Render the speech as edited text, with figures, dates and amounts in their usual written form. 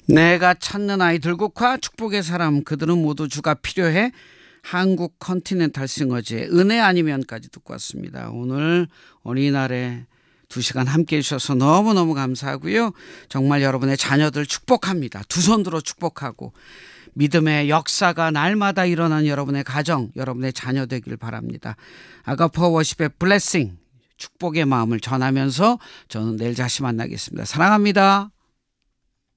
내가 찾는 아이들국화 축복의 사람 그들은 모두 주가 필요해. 한국 컨티넨탈 싱어즈의 은혜 아니면까지 듣고 왔습니다. 오늘 어린이날에 2시간 함께해 주셔서 너무너무 감사하고요. 정말 여러분의 자녀들 축복합니다. 두 손 들어 축복하고 믿음의 역사가 날마다 일어나는 여러분의 가정, 여러분의 자녀 되길 바랍니다. 아가페 워십의 블레싱 축복의 마음을 전하면서 저는 내일 다시 만나겠습니다. 사랑합니다.